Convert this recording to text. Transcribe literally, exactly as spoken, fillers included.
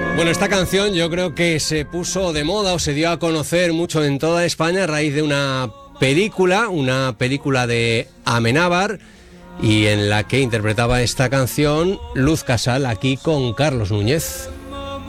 Bueno, esta canción yo creo que se puso de moda o se dio a conocer mucho en toda España a raíz de una película, una película de Amenábar, y en la que interpretaba esta canción Luz Casal, aquí con Carlos Núñez.